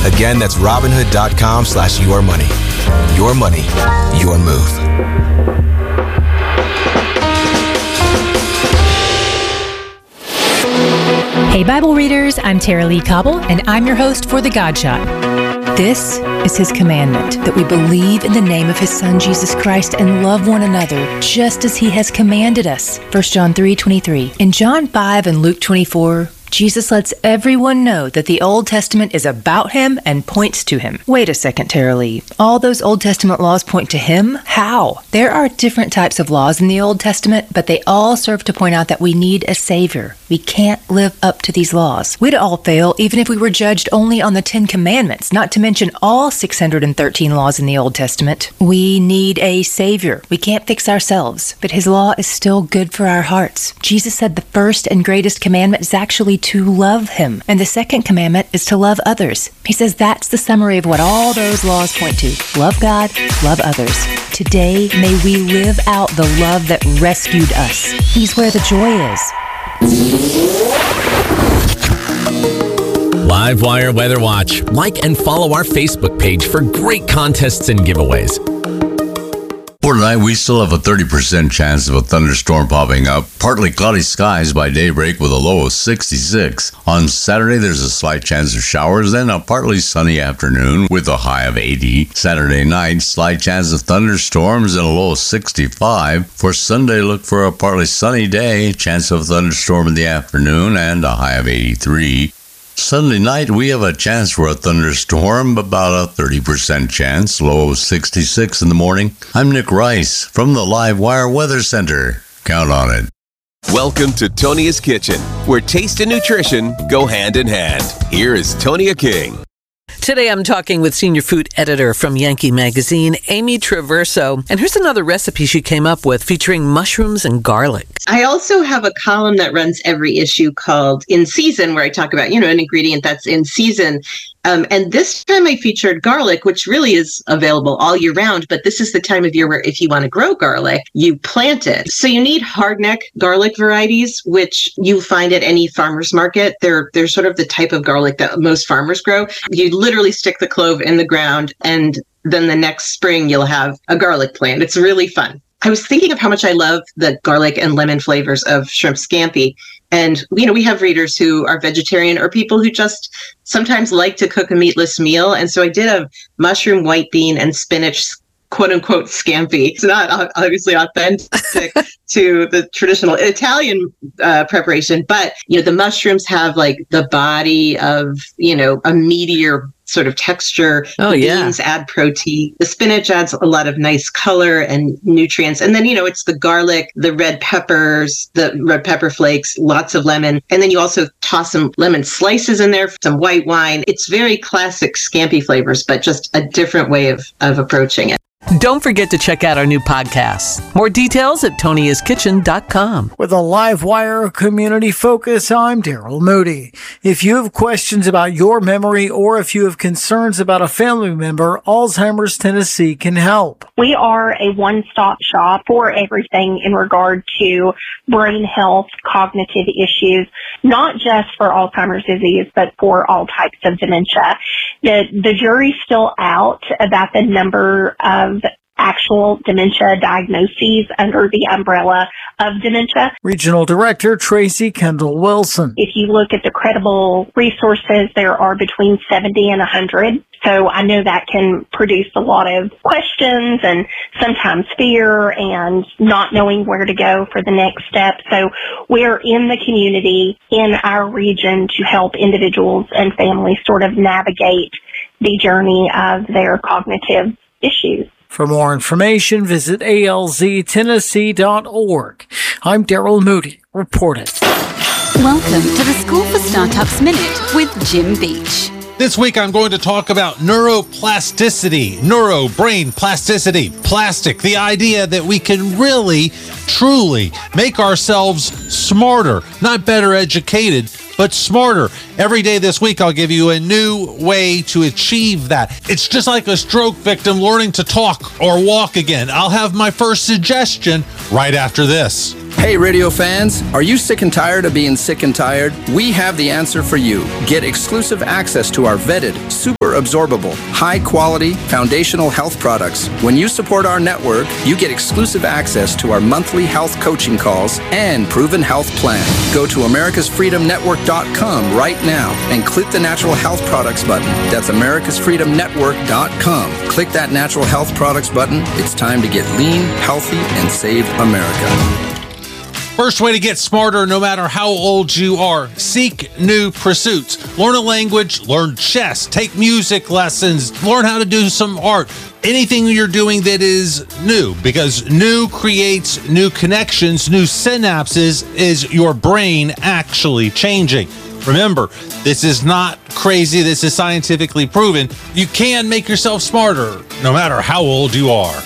Again, that's Robinhood.com/yourmoney. Your money, your move. Hey Bible readers, I'm Tara Lee Cobble, and I'm your host for The God Shot. This is His commandment, that we believe in the name of His Son, Jesus Christ, and love one another just as He has commanded us. 1 John 3:23. In John 5 and Luke 24, Jesus lets everyone know that the Old Testament is about Him and points to Him. Wait a second, Tara Lee. All those Old Testament laws point to Him? How? There are different types of laws in the Old Testament, but they all serve to point out that we need a Savior. We can't live up to these laws. We'd all fail even if we were judged only on the 10 Commandments, not to mention all 613 laws in the Old Testament. We need a Savior. We can't fix ourselves, but His law is still good for our hearts. Jesus said the first and greatest commandment is actually to love Him, and the second commandment is to love others. He says that's the summary of what all those laws point to. Love God, love others. Today, may we live out the love that rescued us. He's where the joy is. Livewire Weather Watch. Like and follow our Facebook page for great contests and giveaways. For tonight, we still have a 30% chance of a thunderstorm popping up. Partly cloudy skies by daybreak with a low of 66. On Saturday, there's a slight chance of showers, then a partly sunny afternoon with a high of 80. Saturday night, slight chance of thunderstorms and a low of 65. For Sunday, look for a partly sunny day, chance of a thunderstorm in the afternoon and a high of 83. Sunday night, we have a chance for a thunderstorm, about a 30% chance, low of 66 in the morning. I'm Nick Rice from the Livewire Weather Center. Count on it. Welcome to Tonia's Kitchen, where taste and nutrition go hand in hand. Here is Tonia King. Today I'm talking with senior food editor from Yankee Magazine, Amy Traverso. And here's another recipe she came up with featuring mushrooms and garlic. I also have a column that runs every issue called In Season, where I talk about, an ingredient that's in season. And this time I featured garlic, which really is available all year round. But this is the time of year where if you want to grow garlic, you plant it. So you need hardneck garlic varieties, which you find at any farmer's market. They're sort of the type of garlic that most farmers grow. You literally stick the clove in the ground, and then the next spring you'll have a garlic plant. It's really fun. I was thinking of how much I love the garlic and lemon flavors of shrimp scampi. And, we have readers who are vegetarian or people who just sometimes like to cook a meatless meal. And so I did a mushroom, white bean, and spinach quote unquote scampi. It's not obviously authentic to the traditional Italian preparation, but, the mushrooms have like the body of, a meatier sort of texture. Oh, the yeah. beans add protein. The spinach adds a lot of nice color and nutrients. And then, it's the garlic, the red peppers, the red pepper flakes, lots of lemon. And then you also toss some lemon slices in there, some white wine. It's very classic scampi flavors, but just a different way of approaching it. Don't forget to check out our new podcasts. More details at toniaskitchen.com. With a Livewire community focus, I'm Daryl Moody. If you have questions about your memory or if you have concerns about a family member, Alzheimer's Tennessee can help. We are a one-stop shop for everything in regard to brain health, cognitive issues, not just for Alzheimer's disease, but for all types of dementia. The jury's still out about the number of actual dementia diagnoses under the umbrella of dementia. Regional Director Tracy Kendall Wilson. If you look at the credible resources, there are between 70 and 100. So I know that can produce a lot of questions and sometimes fear and not knowing where to go for the next step. So we're in the community in our region to help individuals and families sort of navigate the journey of their cognitive issues. For more information, visit alztennessee.org. I'm Daryl Moody, reporting. Welcome to the School for Startups Minute with Jim Beach. This week I'm going to talk about neuroplasticity, brain plasticity, plastic, the idea that we can really, truly make ourselves smarter, not better educated, but smarter. Every day this week, I'll give you a new way to achieve that. It's just like a stroke victim learning to talk or walk again. I'll have my first suggestion right after this. Hey, radio fans, are you sick and tired of being sick and tired? We have the answer for you. Get exclusive access to our vetted, super absorbable, high-quality, foundational health products. When you support our network, you get exclusive access to our monthly health coaching calls and proven health plan. Go to americasfreedomnetwork.com right now and click the Natural Health Products button. That's americasfreedomnetwork.com. Click that Natural Health Products button. It's time to get lean, healthy, and save America. First way to get smarter, no matter how old you are, seek new pursuits. Learn a language, learn chess, take music lessons, learn how to do some art. Anything you're doing that is new, because new creates new connections, new synapses, is your brain actually changing. Remember, this is not crazy. This is scientifically proven. You can make yourself smarter, no matter how old you are.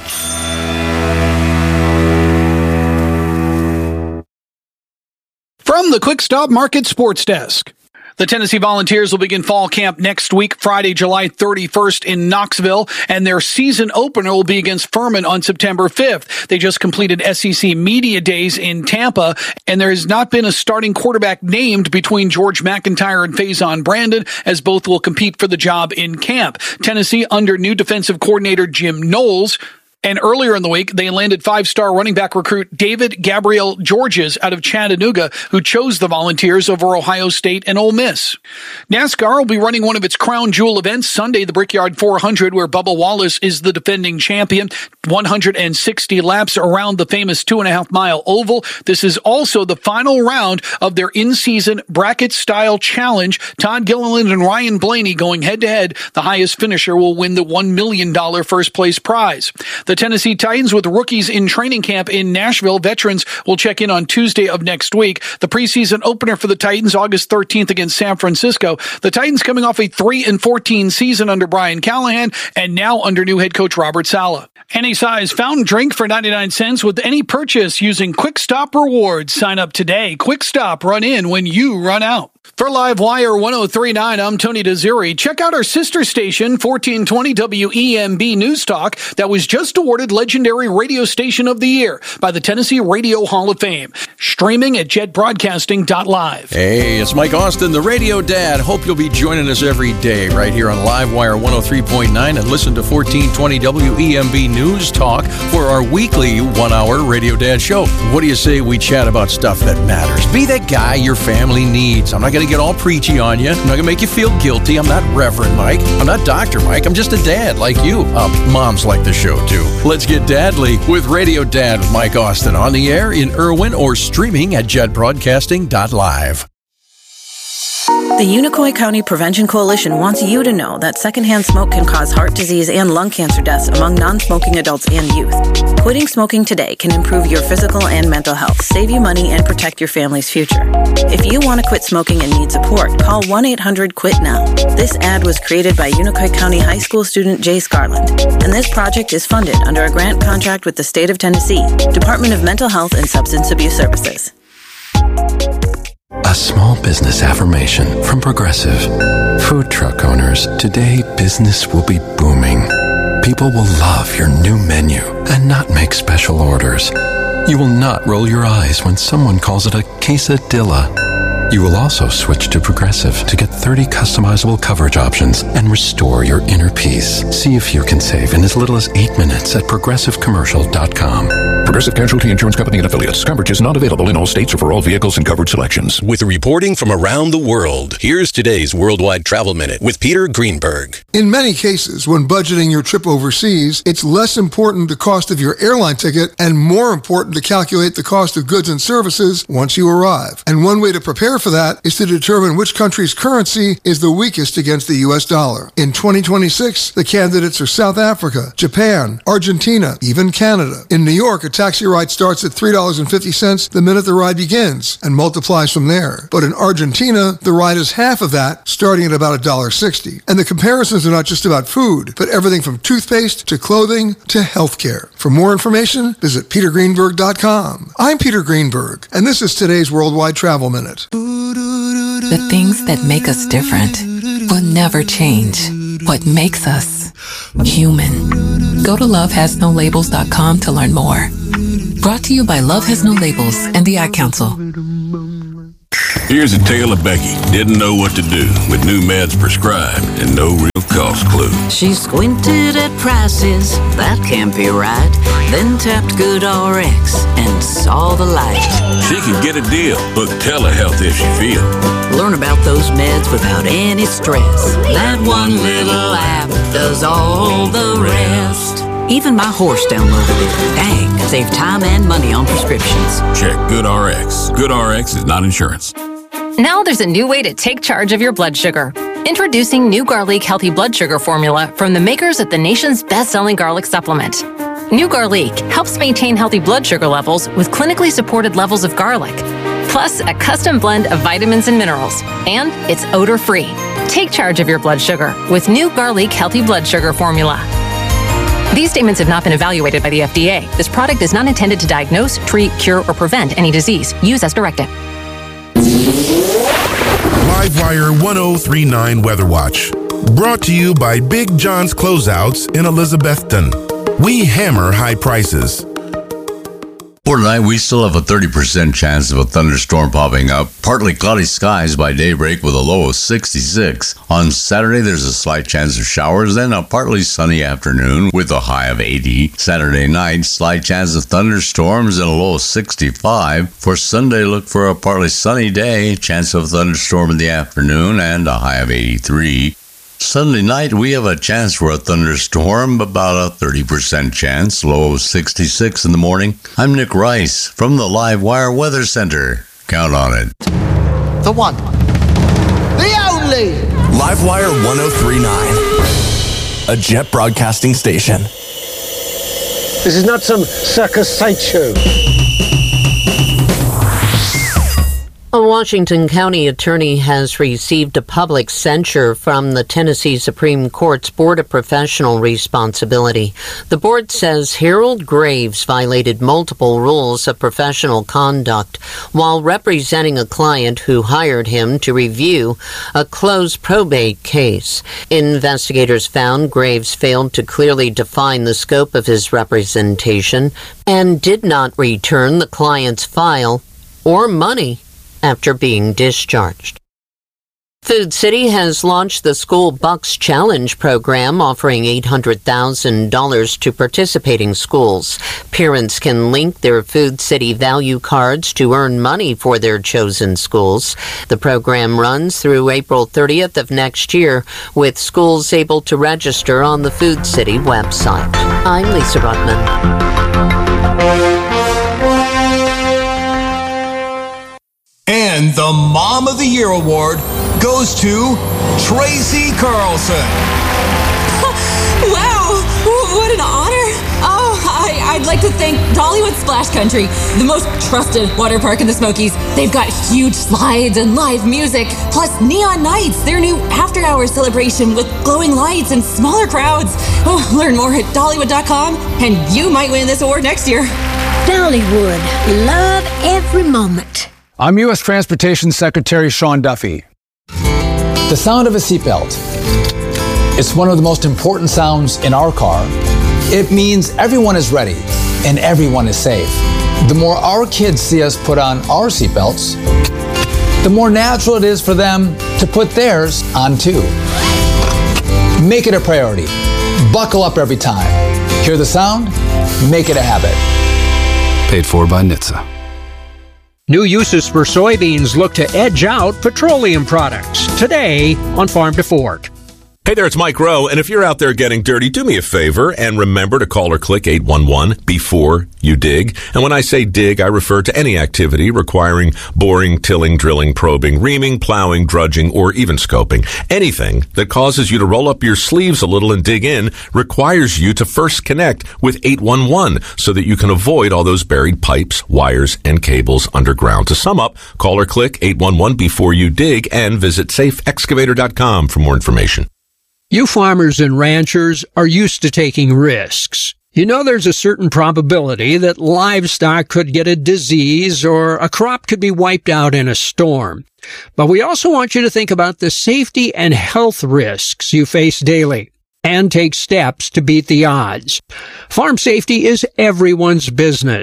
From the Quick Stop Market Sports Desk. The Tennessee Volunteers will begin fall camp next week, Friday, July 31st in Knoxville, and their season opener will be against Furman on September 5th. They just completed SEC Media Days in Tampa, and there has not been a starting quarterback named between George McIntyre and Faison Brandon, as both will compete for the job in camp. Tennessee under new defensive coordinator Jim Knowles. And earlier in the week, they landed 5-star running back recruit David Gabriel Georges out of Chattanooga, who chose the Volunteers over Ohio State and Ole Miss. NASCAR will be running one of its crown jewel events Sunday, the Brickyard 400, where Bubba Wallace is the defending champion. 160 laps around the famous 2.5-mile oval. This is also the final round of their in-season bracket-style challenge. Todd Gilliland and Ryan Blaney going head-to-head. The highest finisher will win the $1 million first-place prize. The Tennessee Titans, with rookies in training camp in Nashville, veterans will check in on Tuesday of next week. The preseason opener for the Titans, August 13th against San Francisco. The Titans coming off a 3-14 season under Brian Callahan and now under new head coach Robert Saleh. Any size fountain drink for 99 cents with any purchase using Quick Stop Rewards. Sign up today. Quick Stop, run in when you run out. For Livewire 1039, I'm Tony Desiri. Check out our sister station, 1420 WEMB News Talk, that was just awarded Legendary Radio Station of the Year by the Tennessee Radio Hall of Fame. Streaming at jetbroadcasting.live. Hey, it's Mike Austin, the Radio Dad. Hope you'll be joining us every day right here on Livewire 103.9 and listen to 1420 WEMB News Talk for our weekly 1-hour Radio Dad show. What do you say we chat about stuff that matters? Be that guy your family needs. I'm not going to get all preachy on you. I'm not going to make you feel guilty. I'm not Reverend Mike. I'm not Dr. Mike. I'm just a dad like you. Moms like the show too. Let's get dadly with Radio Dad with Mike Austin on the air in Irwin or streaming at jetbroadcasting.live. The Unicoi County Prevention Coalition wants you to know that secondhand smoke can cause heart disease and lung cancer deaths among non-smoking adults and youth. Quitting smoking today can improve your physical and mental health, save you money, and protect your family's future. If you want to quit smoking and need support, call 1-800-QUIT-NOW. This ad was created by Unicoi County High School student Jace Garland, and this project is funded under a grant contract with the State of Tennessee, Department of Mental Health and Substance Abuse Services. A small business affirmation from Progressive. Food truck owners, today business will be booming. People will love your new menu and not make special orders. You will not roll your eyes when someone calls it a quesadilla. You will also switch to Progressive to get 30 customizable coverage options and restore your inner peace. See if you can save in as little as 8 minutes at progressivecommercial.com. Progressive Casualty Insurance Company and Affiliates. Coverage is not available in all states or for all vehicles and coverage selections. With reporting from around the world, here's today's Worldwide Travel Minute with Peter Greenberg. In many cases, when budgeting your trip overseas, it's less important the cost of your airline ticket and more important to calculate the cost of goods and services once you arrive. And one way to prepare for that is to determine which country's currency is the weakest against the U.S. dollar. In 2026, the candidates are South Africa, Japan, Argentina, even Canada. In New York, a taxi ride starts at $3.50 the minute the ride begins and multiplies from there. But in Argentina, the ride is half of that, starting at about $1.60. And the comparisons are not just about food, but everything from toothpaste to clothing to healthcare. For more information, visit petergreenberg.com. I'm Peter Greenberg, and this is today's Worldwide Travel Minute. The things that make us different will never change. What makes us human. Go to lovehasnolabels.com to learn more. Brought to you by Love Has No Labels and the Ad Council. Here's a tale of Becky. Didn't know what to do with new meds prescribed and no real cost clue. She squinted at prices, that can't be right. Then tapped GoodRx and saw the light. She can get a deal. Book telehealth if she feels. Learn about those meds without any stress. That one little app does all the rest. Even my horse downloaded it. Dang, save time and money on prescriptions. Check GoodRx. GoodRx is not insurance. Now there's a new way to take charge of your blood sugar. Introducing new Garlic Healthy Blood Sugar Formula from the makers of the nation's best-selling garlic supplement. New Garlic helps maintain healthy blood sugar levels with clinically supported levels of garlic, plus a custom blend of vitamins and minerals, and it's odor-free. Take charge of your blood sugar with new Garlic Healthy Blood Sugar Formula. These statements have not been evaluated by the FDA. This product is not intended to diagnose, treat, cure, or prevent any disease. Use as directed. Livewire 1039 Weather Watch. Brought to you by Big John's Closeouts in Elizabethton. We hammer high prices. For tonight, we still have a 30% chance of a thunderstorm popping up. Partly cloudy skies by daybreak with a low of 66. On Saturday, there's a slight chance of showers, then a partly sunny afternoon with a high of 80. Saturday night, slight chance of thunderstorms and a low of 65. For Sunday, look for a partly sunny day, chance of a thunderstorm in the afternoon and a high of 83. Sunday night, we have a chance for a thunderstorm, about a 30% chance, low of 66 in the morning. I'm Nick Rice from the Livewire Weather Center. Count on it. The one. The only. Livewire 1039. A Jet broadcasting station. This is not some circus sideshow. A Washington County attorney has received a public censure from the Tennessee Supreme Court's Board of Professional Responsibility. The board says Harold Graves violated multiple rules of professional conduct while representing a client who hired him to review a closed probate case. Investigators found Graves failed to clearly define the scope of his representation and did not return the client's file or money after being discharged. Food City has launched the School Bucks Challenge program, offering $800,000 to participating schools. Parents can link their Food City value cards to earn money for their chosen schools. The program runs through April 30th of next year, with schools able to register on the Food City website. I'm Lisa Ruttman. And the Mom of the Year award goes to Tracy Carlson. Wow, what an honor. Oh, I'd like to thank Dollywood Splash Country, the most trusted water park in the Smokies. They've got huge slides and live music, plus Neon Nights, their new after-hours celebration with glowing lights and smaller crowds. Oh, learn more at Dollywood.com, and you might win this award next year. Dollywood, love every moment. I'm U.S. Transportation Secretary Sean Duffy. The sound of a seatbelt. It's one of the most important sounds in our car. It means everyone is ready and everyone is safe. The more our kids see us put on our seatbelts, the more natural it is for them to put theirs on too. Make it a priority. Buckle up every time. Hear the sound? Make it a habit. Paid for by NHTSA. New uses for soybeans look to edge out petroleum products. Today on Farm to Fork. Hey there, it's Mike Rowe, and if you're out there getting dirty, do me a favor and remember to call or click 811 before you dig. And when I say dig, I refer to any activity requiring boring, tilling, drilling, probing, reaming, plowing, drudging, or even scoping. Anything that causes you to roll up your sleeves a little and dig in requires you to first connect with 811 so that you can avoid all those buried pipes, wires, and cables underground. To sum up, call or click 811 before you dig and visit safeexcavator.com for more information. You farmers and ranchers are used to taking risks. You know there's a certain probability that livestock could get a disease or a crop could be wiped out in a storm. But we also want you to think about the safety and health risks you face daily and take steps to beat the odds. Farm safety is everyone's business.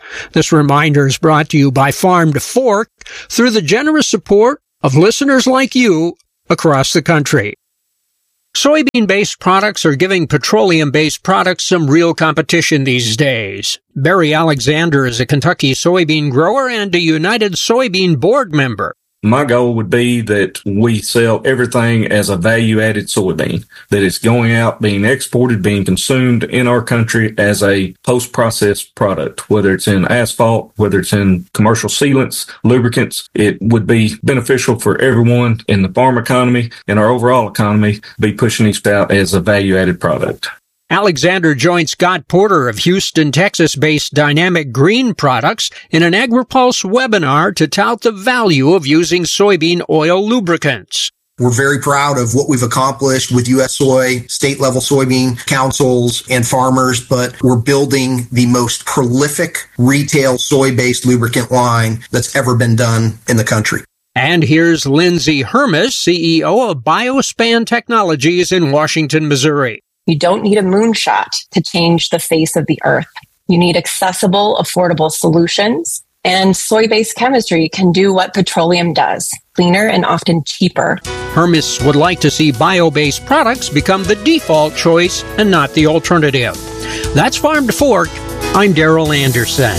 This reminder is brought to you by Farm to Fork through the generous support of listeners like you across the country. Soybean-based products are giving petroleum-based products some real competition these days. Barry Alexander is a Kentucky soybean grower and a United Soybean board member. My goal would be that we sell everything as a value-added soybean, that it's going out, being exported, being consumed in our country as a post-processed product, whether it's in asphalt, whether it's in commercial sealants, lubricants. It would be beneficial for everyone in the farm economy and our overall economy to be pushing these out as a value-added product. Alexander joined Scott Porter of Houston, Texas-based Dynamic Green Products in an AgriPulse webinar to tout the value of using soybean oil lubricants. We're very proud of what we've accomplished with U.S. Soy, state-level soybean councils, and farmers, but we're building the most prolific retail soy-based lubricant line that's ever been done in the country. And here's Lindsay Hermes, CEO of Biospan Technologies in Washington, Missouri. You don't need a moonshot to change the face of the earth. You need accessible, affordable solutions. And soy-based chemistry can do what petroleum does, cleaner and often cheaper. Hermes would like to see bio-based products become the default choice and not the alternative. That's Farm to Fork. I'm Daryl Anderson.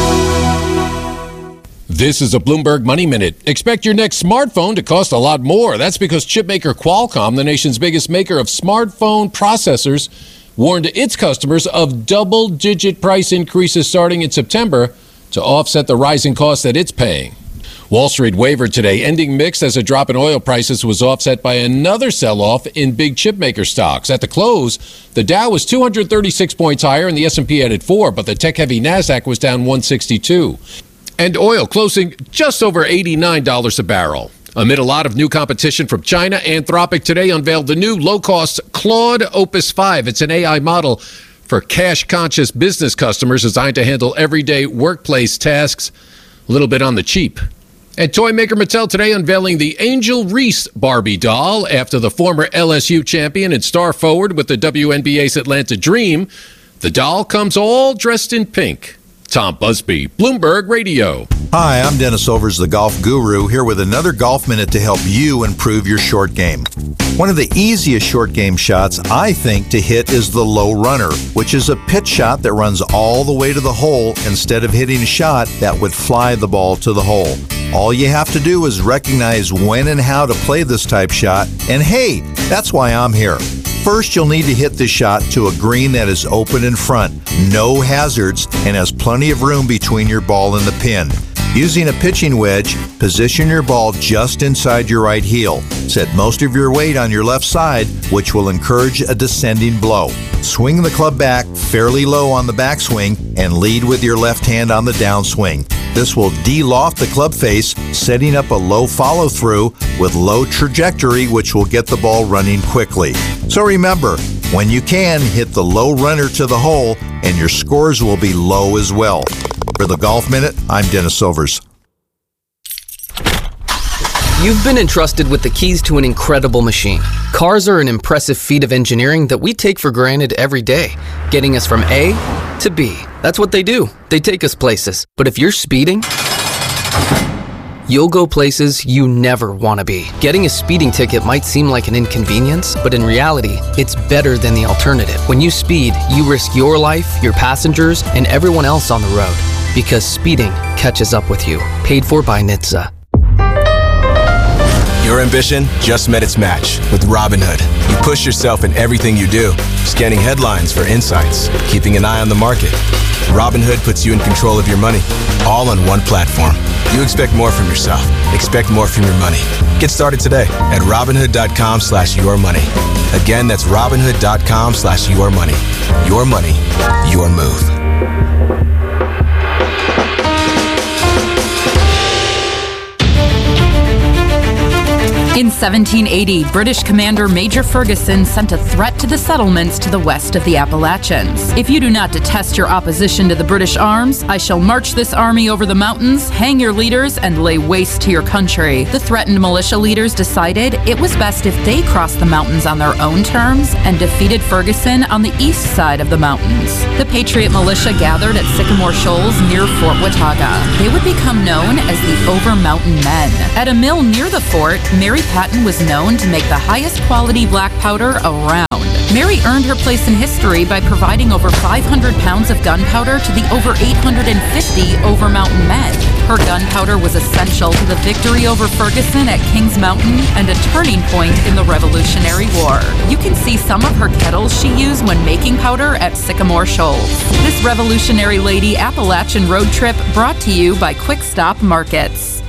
This is a Bloomberg Money Minute. Expect your next smartphone to cost a lot more. That's because chipmaker Qualcomm, the nation's biggest maker of smartphone processors, warned its customers of double-digit price increases starting in September to offset the rising costs that it's paying. Wall Street wavered today, ending mixed as a drop in oil prices was offset by another sell-off in big chipmaker stocks. At the close, the Dow was 236 points higher and the S&P added 4, but the tech-heavy NASDAQ was down 162. And oil closing just over $89 a barrel. Amid a lot of new competition from China, Anthropic today unveiled the new low-cost Claude Opus 5. It's an AI model for cash-conscious business customers designed to handle everyday workplace tasks a little bit on the cheap. And toy maker Mattel today unveiling the Angel Reese Barbie doll after the former LSU champion and star forward with the WNBA's Atlanta Dream. The doll comes all dressed in pink. Tom Busby, Bloomberg Radio. Hi, I'm Dennis Overs, the golf guru, here with another golf minute to help you improve your short game. One of the easiest short game shots, I think, to hit is the low runner, which is a pitch shot that runs all the way to the hole instead of hitting a shot that would fly the ball to the hole. All you have to do is recognize when and how to play this type shot, and hey, that's why I'm here. First, you'll need to hit this shot to a green that is open in front, no hazards, and has plenty of room between your ball and the pin. Using a pitching wedge, position your ball just inside your right heel. Set most of your weight on your left side, which will encourage a descending blow. Swing the club back fairly low on the backswing and lead with your left hand on the downswing. This will de-loft the club face, setting up a low follow-through with low trajectory, which will get the ball running quickly. So remember, when you can, hit the low runner to the hole, and your scores will be low as well. For the Golf Minute, I'm Dennis Overs. You've been entrusted with the keys to an incredible machine. Cars are an impressive feat of engineering that we take for granted every day, getting us from A to B. That's what they do. They take us places. But if you're speeding, you'll go places you never want to be. Getting a speeding ticket might seem like an inconvenience, but in reality, it's better than the alternative. When you speed, you risk your life, your passengers, and everyone else on the road. Because speeding catches up with you. Paid for by NHTSA. Your ambition just met its match with Robinhood. You push yourself in everything you do, scanning headlines for insights, keeping an eye on the market. Robinhood puts you in control of your money, all on one platform. You expect more from yourself. Expect more from your money. Get started today at Robinhood.com/yourmoney. Again, that's Robinhood.com/yourmoney. Your money, your move. In 1780, British commander Major Ferguson sent a threat to the settlements to the west of the Appalachians. If you do not detest your opposition to the British arms, I shall march this army over the mountains, hang your leaders, and lay waste to your country. The threatened militia leaders decided it was best if they crossed the mountains on their own terms and defeated Ferguson on the east side of the mountains. The Patriot militia gathered at Sycamore Shoals near Fort Watauga. They would become known as the Over Mountain Men. At a mill near the fort, Mary Patton was known to make the highest quality black powder around. Mary earned her place in history by providing over 500 pounds of gunpowder to the over 850 Over Mountain Men. Her gunpowder was essential to the victory over Ferguson at Kings Mountain and a turning point in the Revolutionary War. You can see some of her kettles she used when making powder at Sycamore Shoals. This Revolutionary Lady Appalachian road trip brought to you by Quick Stop Markets.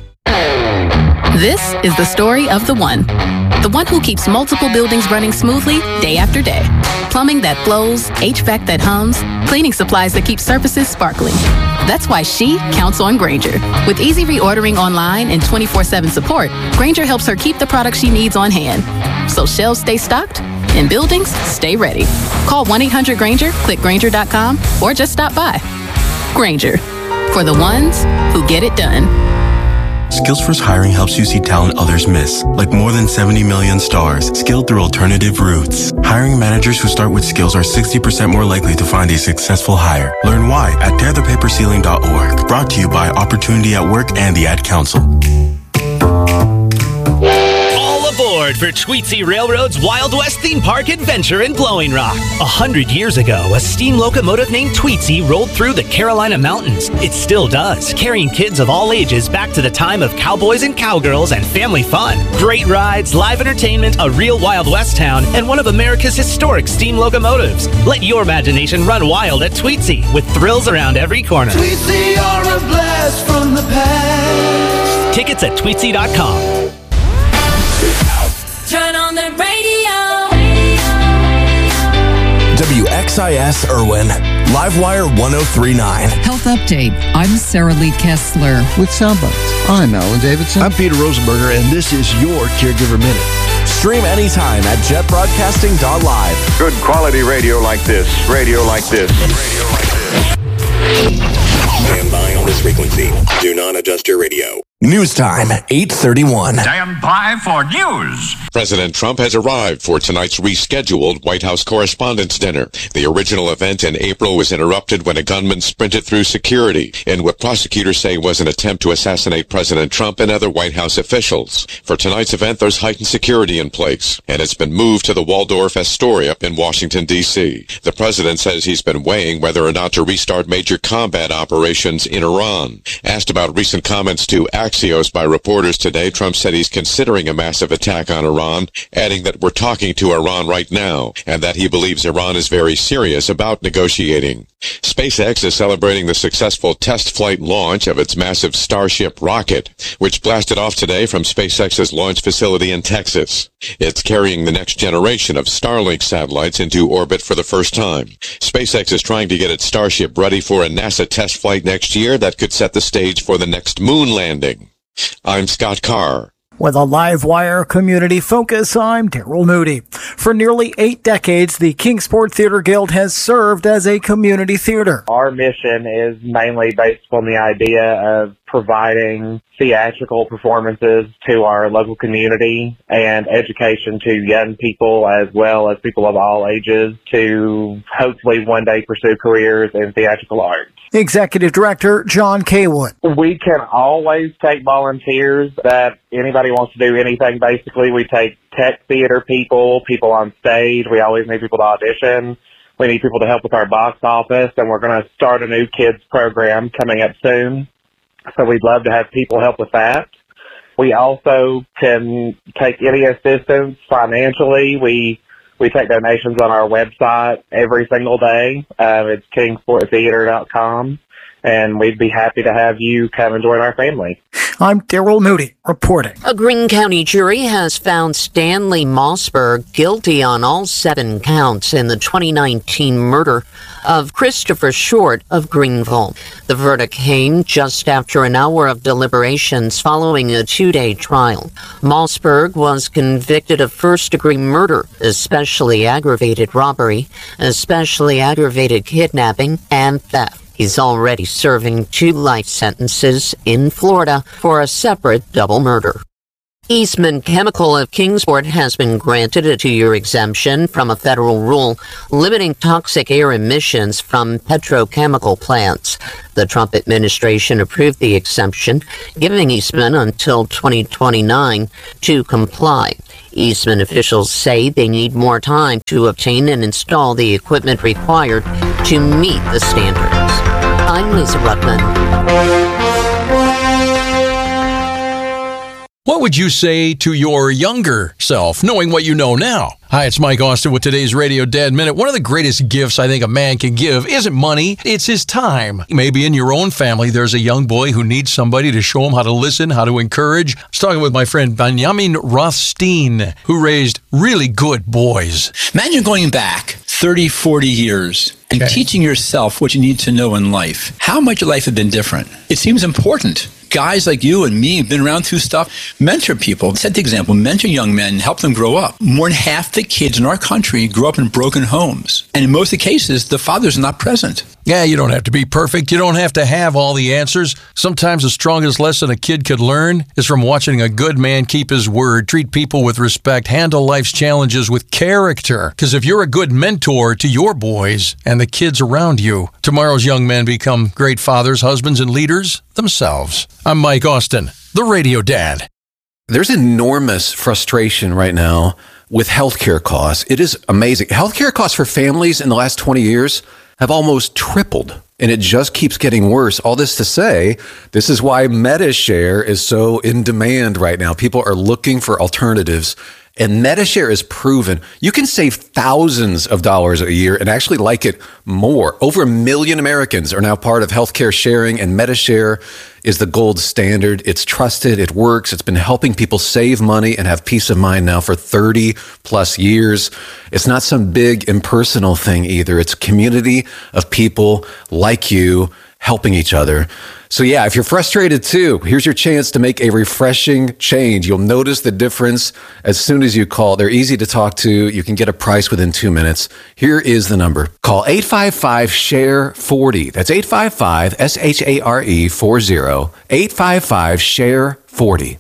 This is the story of the one who keeps multiple buildings running smoothly day after day. Plumbing that flows, HVAC that hums, cleaning supplies that keep surfaces sparkling. That's why she counts on Grainger. With easy reordering online and 24/7 support, Grainger helps her keep the products she needs on hand. So shelves stay stocked and buildings stay ready. Call 1-800-GRAINGER, click Grainger.com, or just stop by. Grainger, for the ones who get it done. Skills Hiring helps you see talent others miss, like more than 70 million stars, skilled through alternative routes. Hiring managers who start with skills are 60% more likely to find a successful hire. Learn why at tearthepaperceiling.org. Brought to you by Opportunity at Work and the Ad Council. Aboard for Tweetsie Railroad's Wild West theme park adventure in Blowing Rock. 100 years ago, a steam locomotive named Tweetsie rolled through the Carolina mountains. It still does, carrying kids of all ages back to the time of cowboys and cowgirls and family fun. Great rides, live entertainment, a real Wild West town, and one of America's historic steam locomotives. Let your imagination run wild at Tweetsie, with thrills around every corner. Tweetsie are a blast from the past. Tickets at Tweetsie.com. Turn on the radio. WXIS Irwin, Livewire 1039. Health Update. I'm Sarah Lee Kessler. With Soundbites, I'm Alan Davidson. I'm Peter Rosenberger, and this is your Caregiver Minute. Stream anytime at jetbroadcasting.live. Good quality radio like this. Radio like this. Radio like this. Stand by on this frequency. Do not adjust your radio. News time, 8:31. Stand by for news. President Trump has arrived for tonight's rescheduled White House Correspondents' Dinner. The original event in April was interrupted when a gunman sprinted through security in what prosecutors say was an attempt to assassinate President Trump and other White House officials. For tonight's event, there's heightened security in place, and it's been moved to the Waldorf Astoria in Washington, D.C. The president says he's been weighing whether or not to restart major combat operations in Iran. Asked about recent comments to Axios by reporters today, Trump said he's considering a massive attack on Iran, adding that we're talking to Iran right now, and that he believes Iran is very serious about negotiating. SpaceX is celebrating the successful test flight launch of its massive Starship rocket, which blasted off today from SpaceX's launch facility in Texas. It's carrying the next generation of Starlink satellites into orbit for the first time. SpaceX is trying to get its Starship ready for a NASA test flight next year that could set the stage for the next moon landing. I'm Scott Carr. With a Livewire community focus, I'm Daryl Moody. For nearly 8 decades, the Kingsport Theater Guild has served as a community theater. Our mission is mainly based on the idea of providing theatrical performances to our local community and education to young people as well as people of all ages to hopefully one day pursue careers in theatrical arts. Executive Director John Kaywood. We can always take volunteers that anybody wants to do anything. Basically, we take tech theater people on stage. We always need people to audition. We need people to help with our box office, and we're going to start a new kids program coming up soon. So we'd love to have people help with that. We also can take any assistance financially. We take donations on our website every single day. It's kingsporttheater.com. and we'd be happy to have you come and join our family. I'm Daryl Moody, reporting. A Greene County jury has found Stanley Mossberg guilty on all 7 counts in the 2019 murder of Christopher Short of Greenville. The verdict came just after an hour of deliberations following a 2-day trial. Mossberg was convicted of first-degree murder, especially aggravated robbery, especially aggravated kidnapping, and theft. He's already serving 2 life sentences in Florida for a separate double murder. Eastman Chemical of Kingsport has been granted a 2-year exemption from a federal rule limiting toxic air emissions from petrochemical plants. The Trump administration approved the exemption, giving Eastman until 2029 to comply. Eastman officials say they need more time to obtain and install the equipment required to meet the standards. I'm Lisa Ruttman. What would you say to your younger self, knowing what you know now? Hi, it's Mike Austin with today's Radio Dad Minute. One of the greatest gifts I think a man can give isn't money, it's his time. Maybe in your own family, there's a young boy who needs somebody to show him how to listen, how to encourage. I was talking with my friend Benjamin Rothstein, who raised really good boys. Imagine going back 30, 40 years and teaching yourself what you need to know in life. How much your life had been different. It seems important. Guys like you and me have been around through stuff. Mentor people. Set the example. Mentor young men. Help them grow up. More than half the kids in our country grew up in broken homes. And in most of the cases, the father's not present. Yeah, you don't have to be perfect. You don't have to have all the answers. Sometimes the strongest lesson a kid could learn is from watching a good man keep his word, treat people with respect, handle life's challenges with character. Because if you're a good mentor to your boys and the kids around you, tomorrow's young men become great fathers, husbands, and leaders themselves. I'm Mike Austin, the Radio Dad. There's enormous frustration right now with healthcare costs. It is amazing. Healthcare costs for families in the last 20 years have almost tripled, and it just keeps getting worse. All this to say, this is why MediShare is so in demand right now. People are looking for alternatives, and MediShare is proven you can save thousands of dollars a year and actually like it more. Over 1 million Americans are now part of healthcare sharing, and MediShare is the gold standard. It's trusted. It works. It's been helping people save money and have peace of mind now for 30 plus years. It's not some big impersonal thing either. It's a community of people like you helping each other. So yeah, if you're frustrated too, here's your chance to make a refreshing change. You'll notice the difference as soon as you call. They're easy to talk to. You can get a price within 2 minutes. Here is the number. Call 855-SHARE-40. That's 855-SHARE-40. 855-SHARE-40.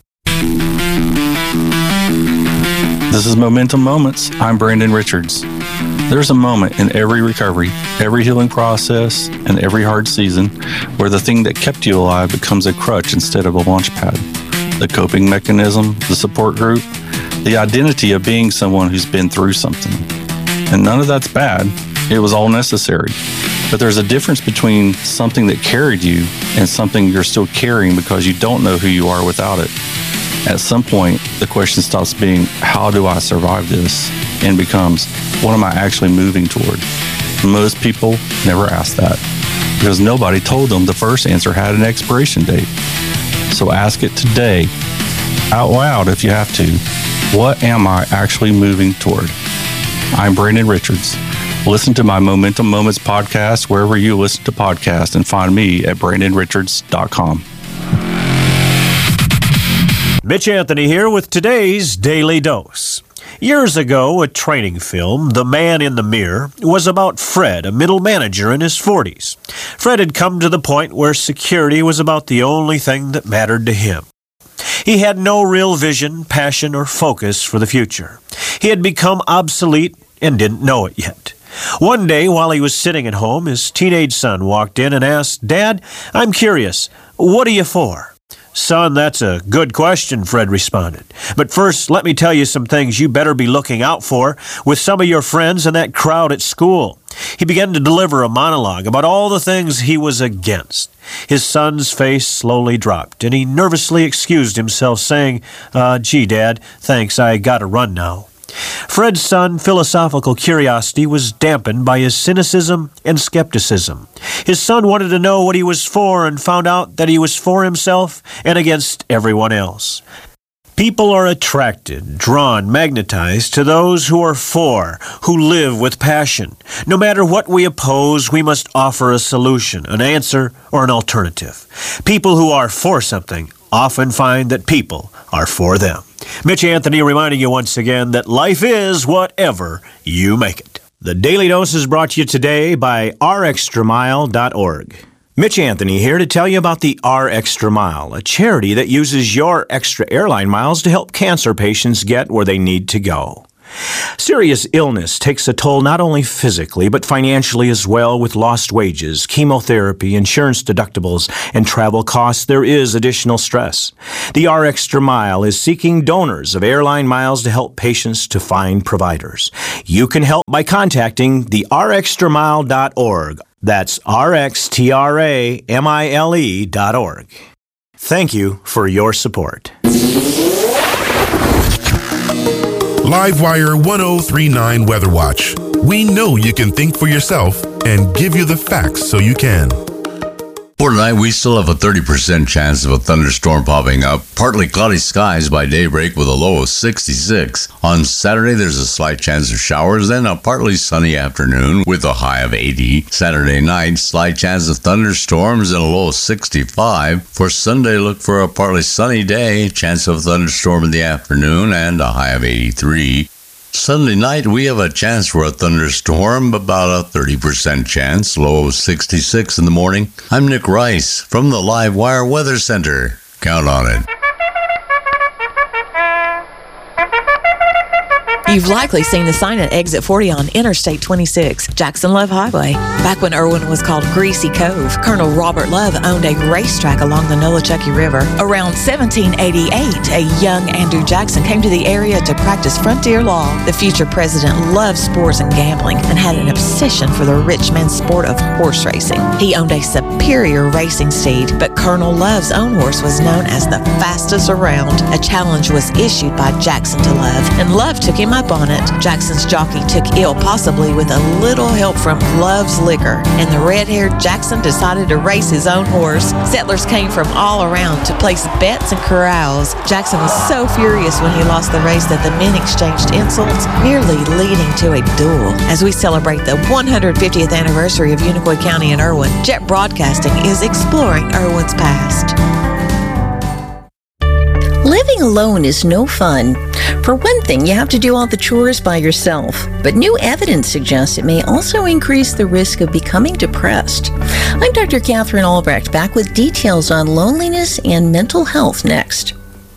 This is Momentum Moments. I'm Brandon Richards. There's a moment in every recovery, every healing process, and every hard season where the thing that kept you alive becomes a crutch instead of a launch pad. The coping mechanism, the support group, the identity of being someone who's been through something. And none of that's bad. It was all necessary. But there's a difference between something that carried you and something you're still carrying because you don't know who you are without it. At some point, the question stops being, how do I survive this? And becomes, what am I actually moving toward? Most people never ask that because nobody told them the first answer had an expiration date. So ask it today, out loud if you have to. What am I actually moving toward? I'm Brandon Richards. Listen to my Momentum Moments podcast wherever you listen to podcasts and find me at BrandonRichards.com. Mitch Anthony here with today's Daily Dose. Years ago, a training film, The Man in the Mirror, was about Fred, a middle manager in his 40s. Fred had come to the point where security was about the only thing that mattered to him. He had no real vision, passion, or focus for the future. He had become obsolete and didn't know it yet. One day, while he was sitting at home, his teenage son walked in and asked, "Dad, I'm curious, what are you for?" "Son, that's a good question," Fred responded. "But first, let me tell you some things you better be looking out for with some of your friends and that crowd at school." He began to deliver a monologue about all the things he was against. His son's face slowly dropped, and he nervously excused himself, saying, Gee, Dad, thanks, I gotta run now." Fred's son, philosophical curiosity was dampened by his cynicism and skepticism. His son wanted to know what he was for and found out that he was for himself and against everyone else. People are attracted, drawn, magnetized to those who are for, who live with passion. No matter what we oppose, we must offer a solution, an answer, or an alternative. People who are for something often find that people are for them. Mitch Anthony reminding you once again that life is whatever you make it. The Daily Dose is brought to you today by rextramile.org. Mitch Anthony here to tell you about the R Extra Mile, a charity that uses your extra airline miles to help cancer patients get where they need to go. Serious illness takes a toll not only physically, but financially as well. With lost wages, chemotherapy, insurance deductibles, and travel costs, there is additional stress. The R Extra Mile is seeking donors of airline miles to help patients to find providers. You can help by contacting the rextramile.org. That's rextramile.org. Thank you for your support. Livewire 1039 Weather Watch. We know you can think for yourself and give you the facts so you can. For tonight, we still have a 30% chance of a thunderstorm popping up. Partly cloudy skies by daybreak with a low of 66. On Saturday, there's a slight chance of showers, then a partly sunny afternoon with a high of 80. Saturday night, slight chance of thunderstorms and a low of 65. For Sunday, look for a partly sunny day, chance of a thunderstorm in the afternoon and a high of 83. Sunday night, we have a chance for a thunderstorm, about a 30% chance, low of 66 in the morning. I'm Nick Rice from the Livewire Weather Center. Count on it. You've likely seen the sign at Exit 40 on Interstate 26, Jackson Love Highway. Back when Irwin was called Greasy Cove, Colonel Robert Love owned a racetrack along the Nolichucky River. Around 1788, a young Andrew Jackson came to the area to practice frontier law. The future president loved sports and gambling and had an obsession for the rich man's sport of horse racing. He owned a superior racing steed, but Colonel Love's own horse was known as the fastest around. A challenge was issued by Jackson to Love, and Love took him up on it. Jackson's jockey took ill, possibly with a little help from Love's liquor, and the red-haired Jackson decided to race his own horse. Settlers came from all around to place bets and corrals. Jackson was so furious when he lost the race that the men exchanged insults, nearly leading to a duel. As we celebrate the 150th anniversary of Unicoi County in Irwin, Jet Broadcasting is exploring Irwin's past. Living alone is no fun. For one thing, you have to do all the chores by yourself. But new evidence suggests it may also increase the risk of becoming depressed. I'm Dr. Catherine Albrecht, back with details on loneliness and mental health next.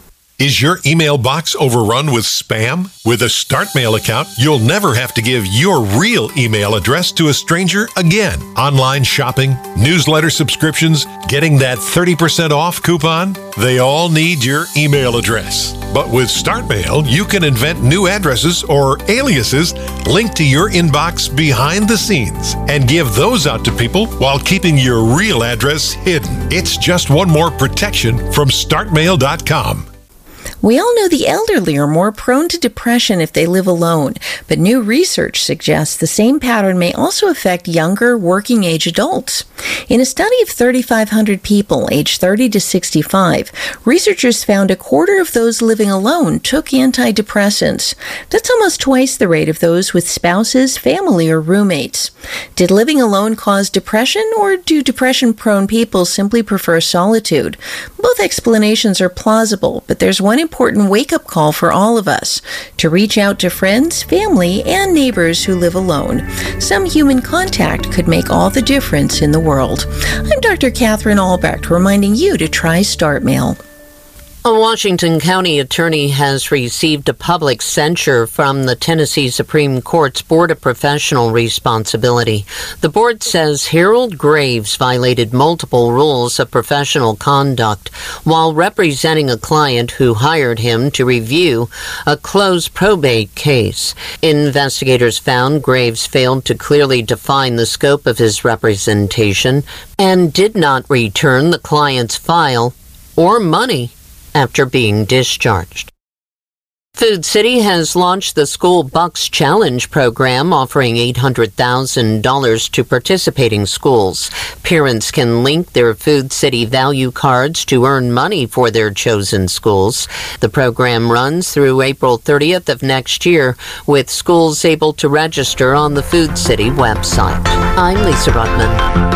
Is your email box overrun with spam? With a StartMail account, you'll never have to give your real email address to a stranger again. Online shopping, newsletter subscriptions, getting that 30% off coupon, they all need your email address. But with StartMail, you can invent new addresses or aliases linked to your inbox behind the scenes and give those out to people while keeping your real address hidden. It's just one more protection from StartMail.com. We all know the elderly are more prone to depression if they live alone, but new research suggests the same pattern may also affect younger, working-age adults. In a study of 3,500 people aged 30 to 65, researchers found a quarter of those living alone took antidepressants. That's almost twice the rate of those with spouses, family, or roommates. Did living alone cause depression, or do depression-prone people simply prefer solitude? Both explanations are plausible, but there's one important wake-up call for all of us: to reach out to friends, family, and neighbors who live alone. Some human contact could make all the difference in the world. I'm Dr. Catherine Albrecht, reminding you to try StartMail. A Washington County attorney has received a public censure from the Tennessee Supreme Court's Board of Professional Responsibility. The board says Harold Graves violated multiple rules of professional conduct while representing a client who hired him to review a closed probate case. Investigators found Graves failed to clearly define the scope of his representation and did not return the client's file or money after being discharged. Food City has launched the School Bucks Challenge program, offering $800,000 to participating schools. Parents can link their Food City value cards to earn money for their chosen schools. The program runs through April 30th of next year, with schools able to register on the Food City website. I'm Lisa Rutman.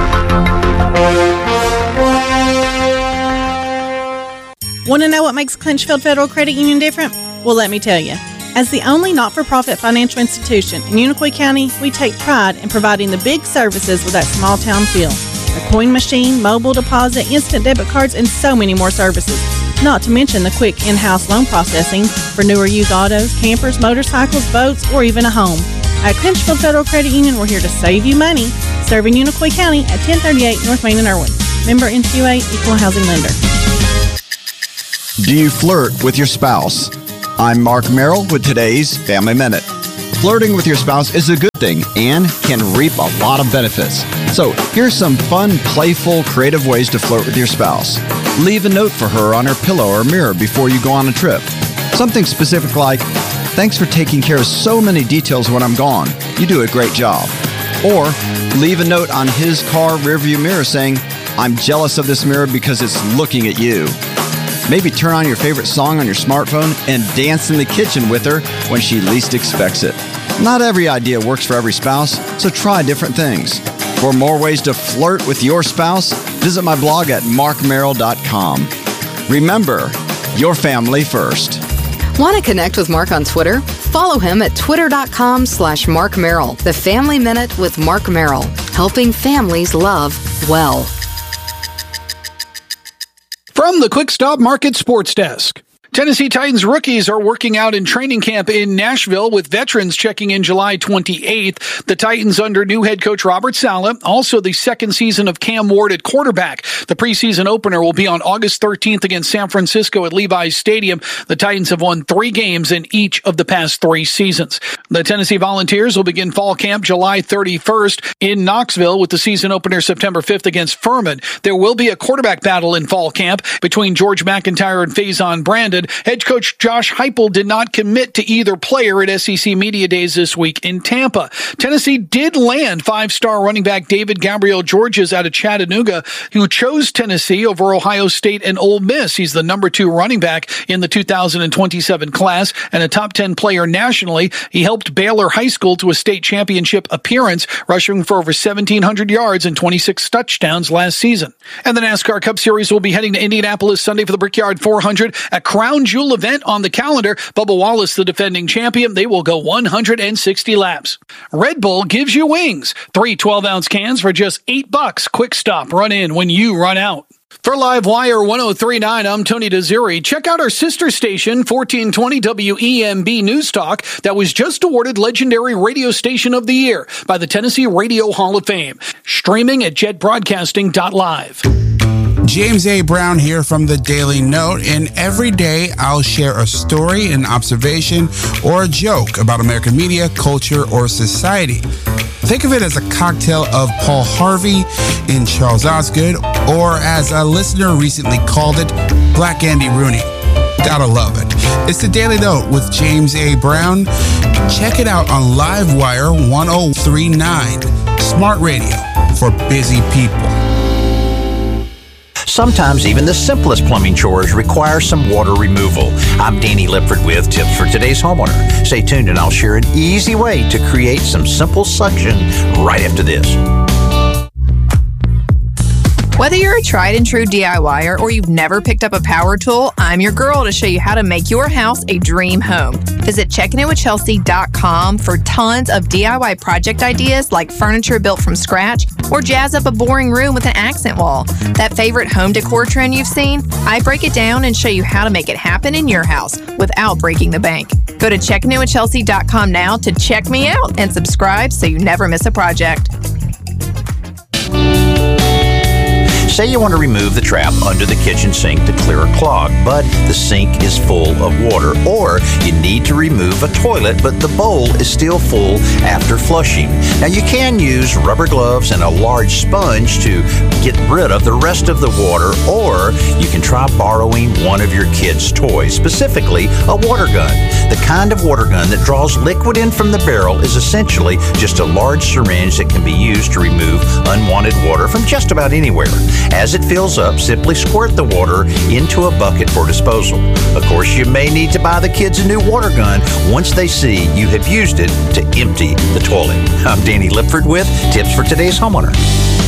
Want to know what makes Clinchfield Federal Credit Union different? Well, let me tell you. As the only not-for-profit financial institution in Unicoi County, we take pride in providing the big services with that small-town feel. A coin machine, mobile deposit, instant debit cards, and so many more services. Not to mention the quick in-house loan processing for newer used autos, campers, motorcycles, boats, or even a home. At Clinchfield Federal Credit Union, we're here to save you money, serving Unicoi County at 1038 North Main in Irwin. Member NCUA, Equal Housing Lender. Do you flirt with your spouse? I'm Mark Merrill with today's Family Minute. Flirting with your spouse is a good thing and can reap a lot of benefits. So here's some fun, playful, creative ways to flirt with your spouse. Leave a note for her on her pillow or mirror before you go on a trip. Something specific like, "Thanks for taking care of so many details when I'm gone. You do a great job." Or leave a note on his car rearview mirror saying, "I'm jealous of this mirror because it's looking at you." Maybe turn on your favorite song on your smartphone and dance in the kitchen with her when she least expects it. Not every idea works for every spouse, so try different things. For more ways to flirt with your spouse, visit my blog at markmerrill.com. Remember, your family first. Want to connect with Mark on Twitter? Follow him at twitter.com/Mark Merrill. The Family Minute with Mark Merrill, helping families love well. From the Quick Stop Market Sports Desk. Tennessee Titans rookies are working out in training camp in Nashville, with veterans checking in July 28th. The Titans under new head coach Robert Saleh, also the second season of Cam Ward at quarterback. The preseason opener will be on August 13th against San Francisco at Levi's Stadium. The Titans have won 3 games in each of the past 3 seasons. The Tennessee Volunteers will begin fall camp July 31st in Knoxville, with the season opener September 5th against Furman. There will be a quarterback battle in fall camp between George McIntyre and Faison Brandon. Head coach Josh Heupel did not commit to either player at SEC Media Days this week in Tampa. Tennessee did land 5-star running back David Gabriel Georges out of Chattanooga, who chose Tennessee over Ohio State and Ole Miss. He's the number 2 running back in the 2027 class and a top 10 player nationally. He helped Baylor High School to a state championship appearance, rushing for over 1,700 yards and 26 touchdowns last season. And the NASCAR Cup Series will be heading to Indianapolis Sunday for the Brickyard 400, a Crown Jewel event on the calendar. Bubba Wallace, the defending champion, they will go 160 laps. Red Bull gives you wings. 3 12-ounce cans for just $8. Quick Stop. Run in when you run out. For Live Wire 1039, I'm Tony Desiri. Check out our sister station, 1420 WEMB News Talk, that was just awarded Legendary Radio Station of the Year by the Tennessee Radio Hall of Fame. Streaming at jetbroadcasting.live. James A. Brown here from the Daily Note, and every day I'll share a story, an observation, or a joke about American media, culture, or society. Think of it as a cocktail of Paul Harvey and Charles Osgood, or as a listener recently called it, Black Andy Rooney. Gotta love it. It's the Daily Note with James A. Brown. Check it out on Livewire 1039, smart radio for busy people. Sometimes even the simplest plumbing chores require some water removal. I'm Danny Lipford with tips for today's homeowner. Stay tuned and I'll share an easy way to create some simple suction right after this. Whether you're a tried and true DIYer or you've never picked up a power tool, I'm your girl to show you how to make your house a dream home. Visit checkingitwithchelsea.com for tons of DIY project ideas like furniture built from scratch or jazz up a boring room with an accent wall. That favorite home decor trend you've seen? I break it down and show you how to make it happen in your house without breaking the bank. Go to checkingitwithchelsea.com now to check me out and subscribe so you never miss a project. Say you want to remove the trap under the kitchen sink to clear a clog, but the sink is full of water, or you need to remove a toilet, but the bowl is still full after flushing. Now, you can use rubber gloves and a large sponge to get rid of the rest of the water, or you can try borrowing one of your kids' toys, specifically a water gun. The kind of water gun that draws liquid in from the barrel is essentially just a large syringe that can be used to remove unwanted water from just about anywhere. As it fills up, simply squirt the water into a bucket for disposal. Of course, you may need to buy the kids a new water gun once they see you have used it to empty the toilet. I'm Danny Lipford with Tips for Today's Homeowner.